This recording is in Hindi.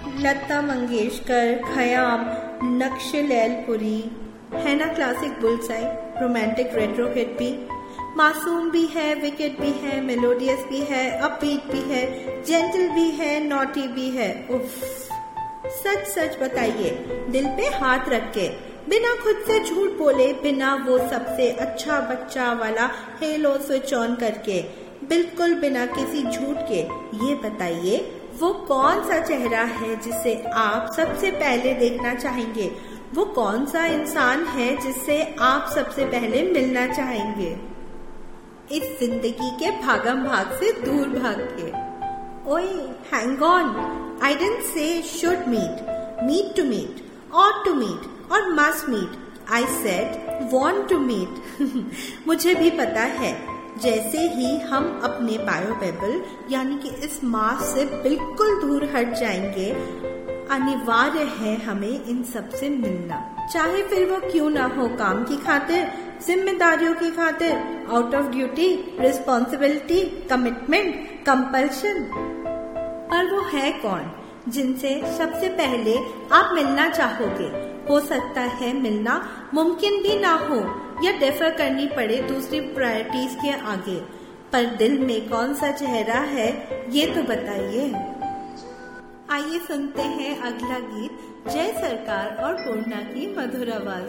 लता मंगेशकर, खयाम, नक्श लैलपुरी, है ना classic bullseye, romantic retro hit भी, मासूम भी है, विकेट भी है, मेलोडियस भी है, अपबीट भी है, जेंटल भी है, नॉटी भी है। उफ, सच सच बताइए, दिल पे हाथ रख के, बिना खुद से झूठ बोले, बिना वो सबसे अच्छा बच्चा वाला हेलो स्विच ऑन करके, बिल्कुल बिना किसी झूठ के, ये बताइए वो कौन सा चेहरा है जिसे आप सबसे पहले देखना चाहेंगे? वो कौन सा इंसान है जिससे आप सबसे पहले मिलना चाहेंगे? इस जिंदगी के भागम भाग से दूर भाग के। ओए, hang on, I didn't say should meet, need to meet, ought to meet और must meet. I said want to meet. मुझे भी पता है, जैसे ही हम अपने बायोबेबल यानी कि इस मास से बिल्कुल दूर हट जाएंगे, अनिवार्य है हमें इन सब से मिलना, चाहे फिर वो क्यों ना हो, काम की खातिर, जिम्मेदारियों की खातिर, out of duty, responsibility, commitment, compulsion. पर वो है कौन जिनसे सबसे पहले आप मिलना चाहोगे? हो सकता है मिलना मुमकिन भी ना हो या डिफर करनी पड़े दूसरी प्रायोरिटीज के आगे, पर दिल में कौन सा चेहरा है ये तो बताइए। आइए सुनते हैं अगला गीत जय सरकार और पूर्णा की मधुर आवाज